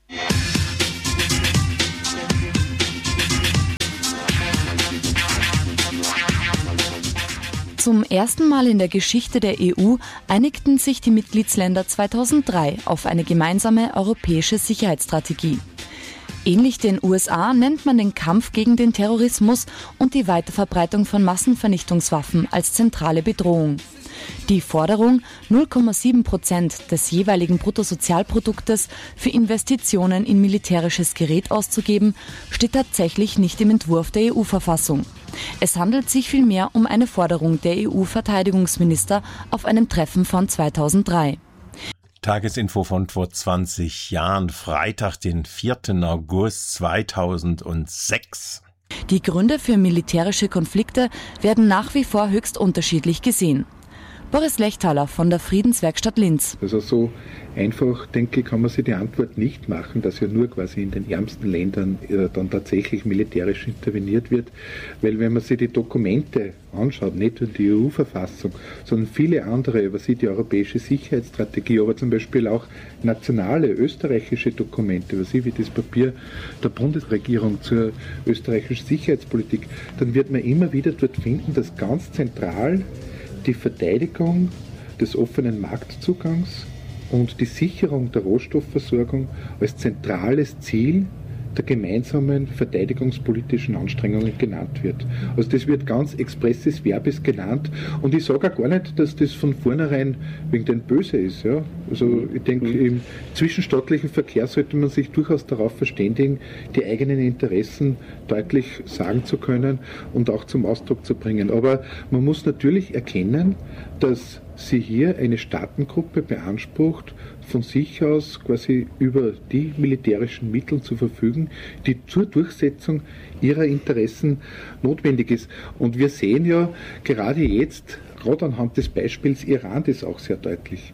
Zum ersten Mal in der Geschichte der E U einigten sich die Mitgliedsländer zweitausenddrei auf eine gemeinsame europäische Sicherheitsstrategie. Ähnlich den U S A nennt man den Kampf gegen den Terrorismus und die Weiterverbreitung von Massenvernichtungswaffen als zentrale Bedrohung. Die Forderung, null Komma sieben Prozent des jeweiligen Bruttosozialproduktes für Investitionen in militärisches Gerät auszugeben, steht tatsächlich nicht im Entwurf der E U-Verfassung. Es handelt sich vielmehr um eine Forderung der E U-Verteidigungsminister auf einem Treffen von zweitausenddrei. Tagesinfo von vor zwanzig Jahren, Freitag, den vierten August zweitausendsechs. Die Gründe für militärische Konflikte werden nach wie vor höchst unterschiedlich gesehen. Boris Lechtaler von der Friedenswerkstatt Linz. Also so einfach, denke ich, kann man sich die Antwort nicht machen, dass ja nur quasi in den ärmsten Ländern äh, dann tatsächlich militärisch interveniert wird, weil wenn man sich die Dokumente anschaut, nicht nur die E U-Verfassung, sondern viele andere, über sie die europäische Sicherheitsstrategie, aber zum Beispiel auch nationale österreichische Dokumente, über sie wie das Papier der Bundesregierung zur österreichischen Sicherheitspolitik, dann wird man immer wieder dort finden, dass ganz zentral die Verteidigung des offenen Marktzugangs und die Sicherung der Rohstoffversorgung als zentrales Ziel der gemeinsamen verteidigungspolitischen Anstrengungen genannt wird. Also das wird ganz expressis verbis genannt und ich sage auch gar nicht, dass das von vornherein wegen den Böse ist. Ja? Also ich denke, im zwischenstaatlichen Verkehr sollte man sich durchaus darauf verständigen, die eigenen Interessen deutlich sagen zu können und auch zum Ausdruck zu bringen. Aber man muss natürlich erkennen, dass sie hier eine Staatengruppe beansprucht, von sich aus quasi über die militärischen Mittel zu verfügen, die zur Durchsetzung ihrer Interessen notwendig ist. Und wir sehen ja gerade jetzt, gerade anhand des Beispiels Iran, das auch sehr deutlich.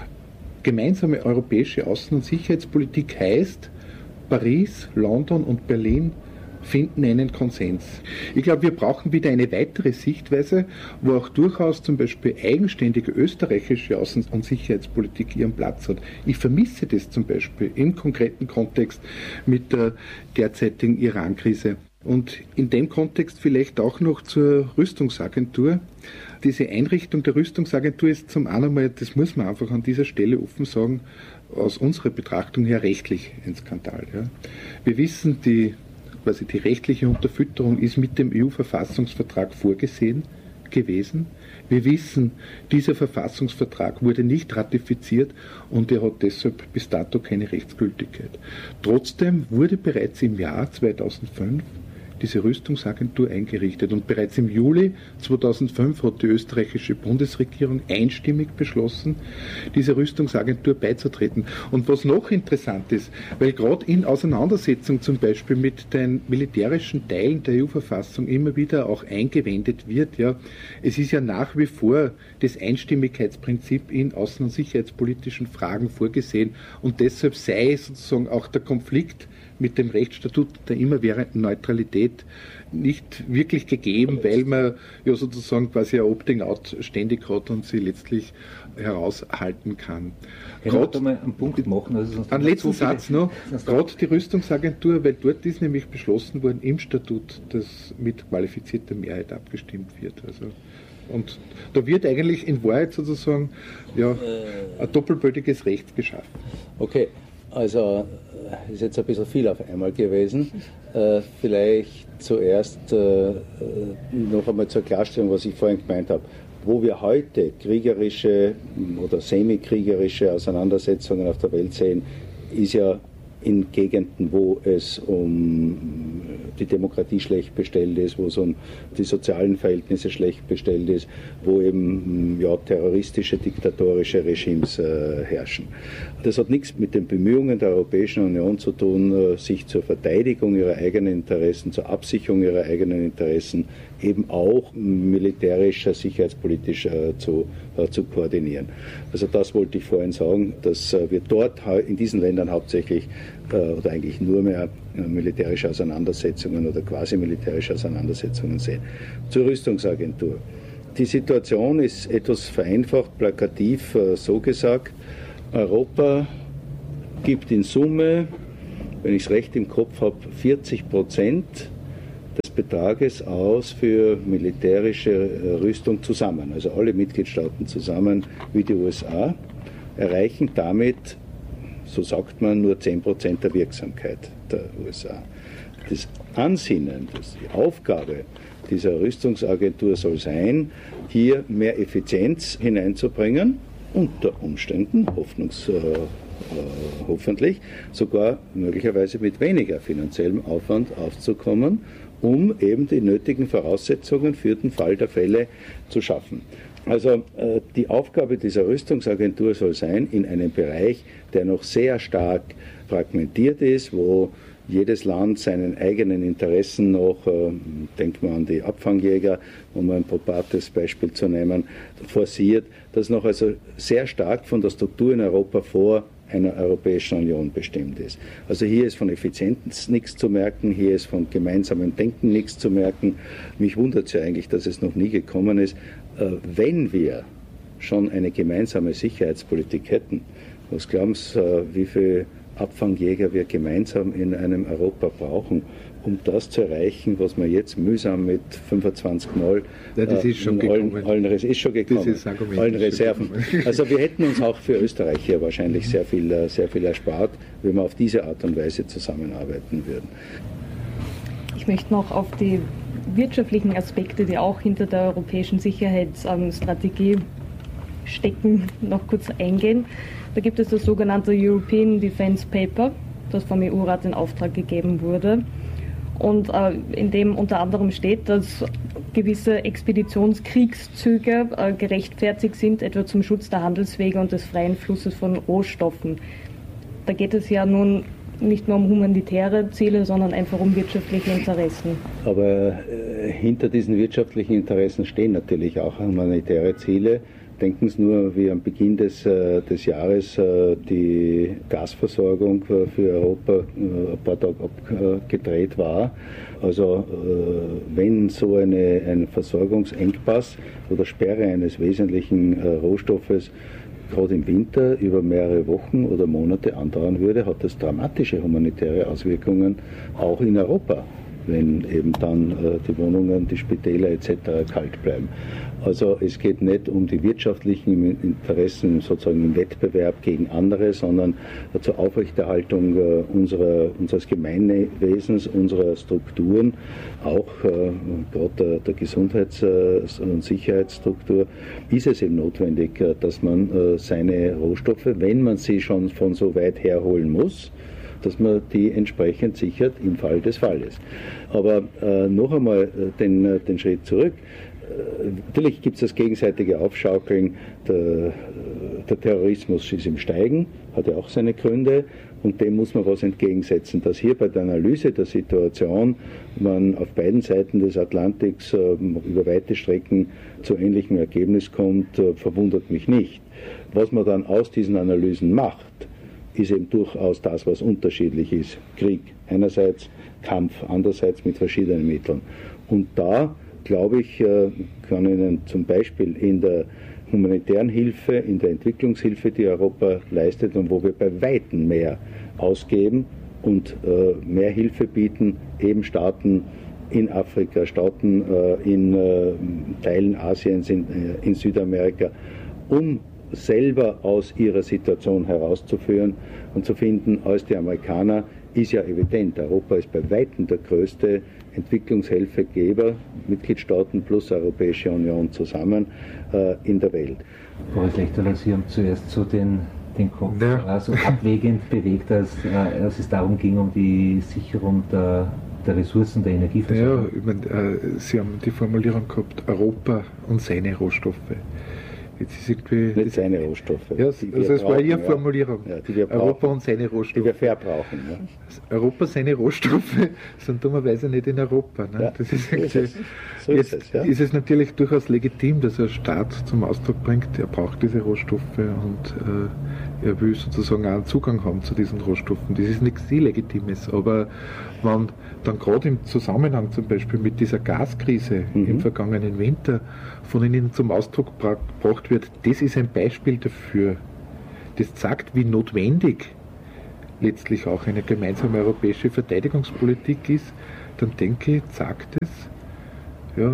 Gemeinsame europäische Außen- und Sicherheitspolitik heißt, Paris, London und Berlin finden einen Konsens. Ich glaube, wir brauchen wieder eine weitere Sichtweise, wo auch durchaus zum Beispiel eigenständige österreichische Außen- und Sicherheitspolitik ihren Platz hat. Ich vermisse das zum Beispiel im konkreten Kontext mit der derzeitigen Iran-Krise. Und in dem Kontext vielleicht auch noch zur Rüstungsagentur. Diese Einrichtung der Rüstungsagentur ist zum einen mal, das muss man einfach an dieser Stelle offen sagen, aus unserer Betrachtung her rechtlich ein Skandal. Ja. Wir wissen, die quasi die rechtliche Unterfütterung ist mit dem E U-Verfassungsvertrag vorgesehen gewesen. Wir wissen, dieser Verfassungsvertrag wurde nicht ratifiziert und er hat deshalb bis dato keine Rechtsgültigkeit. Trotzdem wurde bereits im Jahr zweitausendfünf diese Rüstungsagentur eingerichtet und bereits im Juli zweitausendfünf hat die österreichische Bundesregierung einstimmig beschlossen, dieser Rüstungsagentur beizutreten. Und was noch interessant ist, weil gerade in Auseinandersetzung zum Beispiel mit den militärischen Teilen der E U-Verfassung immer wieder auch eingewendet wird, ja, es ist ja nach wie vor das Einstimmigkeitsprinzip in außen- und sicherheitspolitischen Fragen vorgesehen und deshalb sei sozusagen auch der Konflikt mit dem Rechtsstatut der immerwährenden Neutralität nicht wirklich gegeben, weil man ja sozusagen quasi ein Opting-out ständig hat und sie letztlich heraushalten kann. Ich wollte mal einen Punkt machen. Also sonst einen letzten Satz noch. Gerade die Rüstungsagentur, weil dort ist nämlich beschlossen worden im Statut, dass mit qualifizierter Mehrheit abgestimmt wird. Also und da wird eigentlich in Wahrheit sozusagen ja, ein doppelbödiges Recht geschaffen. Okay, also ist jetzt ein bisschen viel auf einmal gewesen. Äh, vielleicht zuerst äh, noch einmal zur Klarstellung, was ich vorhin gemeint habe. Wo wir heute kriegerische oder semi-kriegerische Auseinandersetzungen auf der Welt sehen, ist ja in Gegenden, wo es um die Demokratie schlecht bestellt ist, wo es um die sozialen Verhältnisse schlecht bestellt ist, wo eben ja, terroristische, diktatorische Regimes äh, herrschen. Das hat nichts mit den Bemühungen der Europäischen Union zu tun, äh, sich zur Verteidigung ihrer eigenen Interessen, zur Absicherung ihrer eigenen Interessen eben auch militärisch, sicherheitspolitisch äh, zu, äh, zu koordinieren. Also das wollte ich vorhin sagen, dass äh, wir dort in diesen Ländern hauptsächlich äh, oder eigentlich nur mehr äh, militärische Auseinandersetzungen oder quasi militärische Auseinandersetzungen sehen. Zur Rüstungsagentur. Die Situation ist etwas vereinfacht, plakativ äh, so gesagt. Europa gibt in Summe, wenn ich es recht im Kopf habe, vierzig Prozent des Betrages aus für militärische Rüstung zusammen, also alle Mitgliedstaaten zusammen wie die U S A, erreichen damit, so sagt man, nur zehn Prozent der Wirksamkeit der U S A. Das Ansinnen, das die Aufgabe dieser Rüstungsagentur soll sein, hier mehr Effizienz hineinzubringen, unter Umständen, hoffnungs, äh, äh, hoffentlich, sogar möglicherweise mit weniger finanziellem Aufwand aufzukommen, um eben die nötigen Voraussetzungen für den Fall der Fälle zu schaffen. Also äh, die Aufgabe dieser Rüstungsagentur soll sein, in einem Bereich, der noch sehr stark fragmentiert ist, wo jedes Land seinen eigenen Interessen noch, äh, denkt man an die Abfangjäger, um ein probates Beispiel zu nehmen, forciert, das noch also sehr stark von der Struktur in Europa vor einer Europäischen Union bestimmt ist. Also hier ist von Effizienz nichts zu merken, hier ist von gemeinsamem Denken nichts zu merken. Mich wundert es ja eigentlich, dass es noch nie gekommen ist. Äh, wenn wir schon eine gemeinsame Sicherheitspolitik hätten, was glauben Sie, äh, wie viele Abfangjäger wir gemeinsam in einem Europa brauchen, um das zu erreichen, was wir jetzt mühsam mit fünfundzwanzig Mal ja, das ist schon äh, allen, allen, allen, ist schon gekommen, allen Reserven. Also wir hätten uns auch für Österreich hier wahrscheinlich sehr viel, sehr viel erspart, wenn wir auf diese Art und Weise zusammenarbeiten würden. Ich möchte noch auf die wirtschaftlichen Aspekte, die auch hinter der europäischen Sicherheitsstrategie stecken, noch kurz eingehen. Da gibt es das sogenannte European Defence Paper, das vom E U-Rat in Auftrag gegeben wurde und äh, in dem unter anderem steht, dass gewisse Expeditionskriegszüge äh, gerechtfertigt sind, etwa zum Schutz der Handelswege und des freien Flusses von Rohstoffen. Da geht es ja nun nicht nur um humanitäre Ziele, sondern einfach um wirtschaftliche Interessen. Aber äh, hinter diesen wirtschaftlichen Interessen stehen natürlich auch humanitäre Ziele. Denken Sie nur, wie am Beginn des, äh, des Jahres äh, die Gasversorgung äh, für Europa äh, ein paar Tage abgedreht war. Also äh, wenn so eine, ein Versorgungsengpass oder Sperre eines wesentlichen äh, Rohstoffes gerade im Winter über mehrere Wochen oder Monate andauern würde, hat das dramatische humanitäre Auswirkungen auch in Europa, wenn eben dann äh, die Wohnungen, die Spitäler et cetera kalt bleiben. Also es geht nicht um die wirtschaftlichen Interessen sozusagen im Wettbewerb gegen andere, sondern zur Aufrechterhaltung äh, unserer, unseres Gemeinwesens, unserer Strukturen, auch äh, gerade der, der Gesundheits- und Sicherheitsstruktur, ist es eben notwendig, äh, dass man äh, seine Rohstoffe, wenn man sie schon von so weit herholen muss, dass man die entsprechend sichert im Fall des Falles. Aber äh, noch einmal den, den Schritt zurück. Natürlich gibt es das gegenseitige Aufschaukeln, der, der Terrorismus ist im Steigen, hat ja auch seine Gründe und dem muss man was entgegensetzen. Dass hier bei der Analyse der Situation man auf beiden Seiten des Atlantiks äh, über weite Strecken zu ähnlichem Ergebnis kommt, äh, verwundert mich nicht. Was man dann aus diesen Analysen macht, ist eben durchaus das, was unterschiedlich ist. Krieg einerseits, Kampf andererseits mit verschiedenen Mitteln. Und da glaube ich, kann Ihnen zum Beispiel in der humanitären Hilfe, in der Entwicklungshilfe, die Europa leistet und wo wir bei Weitem mehr ausgeben und mehr Hilfe bieten, eben Staaten in Afrika, Staaten in Teilen Asiens, in Südamerika, um selber aus ihrer Situation herauszuführen und zu finden, als die Amerikaner ist ja evident, Europa ist bei weitem der größte Entwicklungshilfegeber, Mitgliedstaaten plus Europäische Union zusammen äh, in der Welt. Boris Lechterler, Sie haben zuerst so den, den Kopf ja. äh, so abwägend bewegt, als, äh, als es darum ging, um die Sicherung der, der Ressourcen der Energieversorgung. Ja, ich mein, äh, Sie haben die Formulierung gehabt, Europa und seine Rohstoffe. Jetzt ist irgendwie nicht seine Rohstoffe. Ja, also es war Ihre Formulierung. Ja, die wir brauchen, Europa und seine Rohstoffe. Die wir verbrauchen. Ja. Europa, seine Rohstoffe sind dummerweise nicht in Europa. Ne? Ja, das ist so ist es. So jetzt ist es, ja. ist es natürlich durchaus legitim, dass ein Staat zum Ausdruck bringt, er braucht diese Rohstoffe und äh, er will sozusagen auch einen Zugang haben zu diesen Rohstoffen. Das ist nichts Illegitimes, aber wenn dann gerade im Zusammenhang zum Beispiel mit dieser Gaskrise mhm. im vergangenen Winter von Ihnen zum Ausdruck gebracht wird, das ist ein Beispiel dafür. Das zeigt, wie notwendig letztlich auch eine gemeinsame europäische Verteidigungspolitik ist, dann denke ich, zeigt es ja,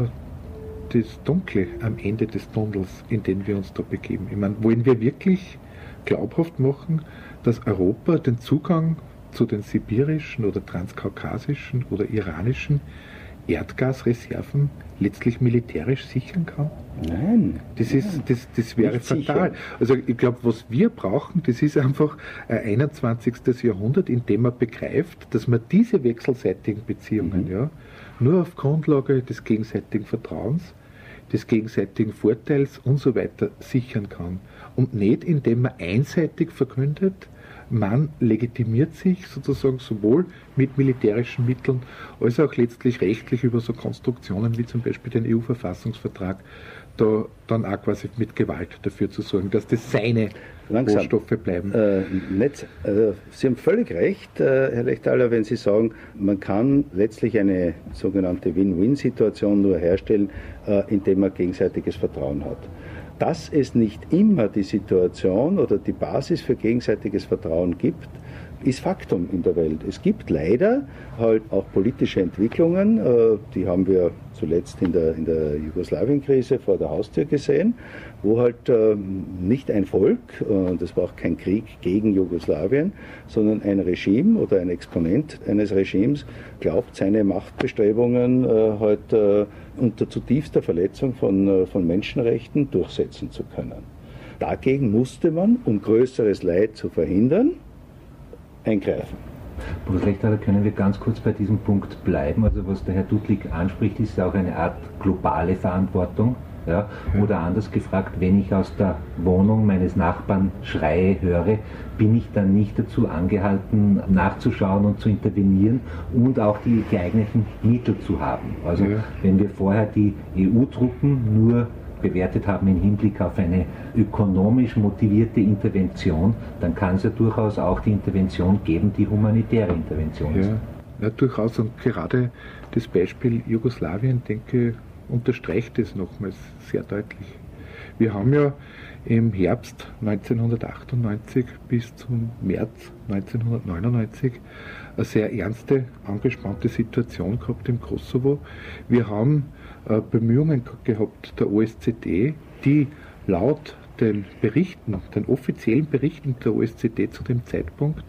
das Dunkle am Ende des Tunnels, in den wir uns da begeben. Ich meine, wollen wir wirklich glaubhaft machen, dass Europa den Zugang zu den sibirischen oder transkaukasischen oder iranischen Erdgasreserven letztlich militärisch sichern kann? Nein. Das, ist, das, das wäre fatal. Also ich glaube, was wir brauchen, das ist einfach ein einundzwanzigstes Jahrhundert, in dem man begreift, dass man diese wechselseitigen Beziehungen mhm. ja, nur auf Grundlage des gegenseitigen Vertrauens, des gegenseitigen Vorteils und so weiter sichern kann. Und nicht, indem man einseitig verkündet, man legitimiert sich sozusagen sowohl mit militärischen Mitteln als auch letztlich rechtlich über so Konstruktionen wie zum Beispiel den E U-Verfassungsvertrag, da dann auch quasi mit Gewalt dafür zu sorgen, dass das seine Langsam. Rohstoffe bleiben. Äh, nicht, äh, Sie haben völlig recht, äh, Herr Lechtaler, wenn Sie sagen, man kann letztlich eine sogenannte Win-Win-Situation nur herstellen, äh, indem man gegenseitiges Vertrauen hat. Dass es nicht immer die Situation oder die Basis für gegenseitiges Vertrauen gibt, ist Faktum in der Welt. Es gibt leider halt auch politische Entwicklungen, die haben wir zuletzt in der, in der Jugoslawien-Krise vor der Haustür gesehen, wo halt nicht ein Volk, das war auch kein Krieg gegen Jugoslawien, sondern ein Regime oder ein Exponent eines Regimes glaubt, seine Machtbestrebungen halt unter zutiefster Verletzung von, von Menschenrechten durchsetzen zu können. Dagegen musste man, um größeres Leid zu verhindern, eingreifen. Professor Lechtaler, können wir ganz kurz bei diesem Punkt bleiben? Also was der Herr Dudlik anspricht, ist auch eine Art globale Verantwortung. Ja? Oder anders gefragt, wenn ich aus der Wohnung meines Nachbarn Schreie höre, bin ich dann nicht dazu angehalten, nachzuschauen und zu intervenieren und auch die geeigneten Mittel zu haben. Also ja. wenn wir vorher die E U-Truppen nur bewertet haben im Hinblick auf eine ökonomisch motivierte Intervention, dann kann es ja durchaus auch die Intervention geben, die humanitäre Intervention ist. Ja, ja, durchaus. Und gerade das Beispiel Jugoslawien, denke ich, unterstreicht es nochmals sehr deutlich. Wir haben ja im Herbst neunzehnhundertachtundneunzig bis zum März neunzehnhundertneunundneunzig eine sehr ernste, angespannte Situation gehabt im Kosovo. Wir haben äh, Bemühungen gehabt der O S Z E, die laut den Berichten, den offiziellen Berichten der O S Z E zu dem Zeitpunkt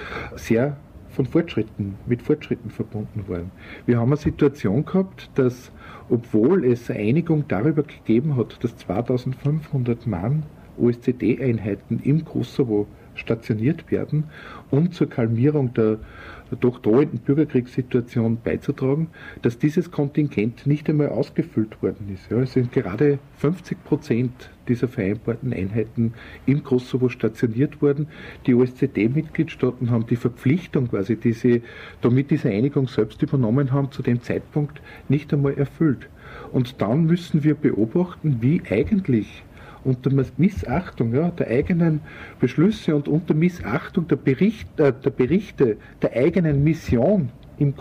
sehr von Fortschritten, mit Fortschritten verbunden waren. Wir haben eine Situation gehabt, dass, obwohl es eine Einigung darüber gegeben hat, dass zweitausendfünfhundert Mann O S Z E-Einheiten im Kosovo stationiert werden, um zur Kalmierung der doch drohenden Bürgerkriegssituation beizutragen, dass dieses Kontingent nicht einmal ausgefüllt worden ist. Ja, es sind gerade fünfzig Prozent dieser vereinbarten Einheiten im Kosovo stationiert worden. Die O S Z E-Mitgliedstaaten haben die Verpflichtung, quasi, die sie damit diese Einigung selbst übernommen haben, zu dem Zeitpunkt nicht einmal erfüllt. Und dann müssen wir beobachten, wie eigentlich unter Missachtung ja, der eigenen Beschlüsse und unter Missachtung der, Bericht, äh, der Berichte der eigenen Mission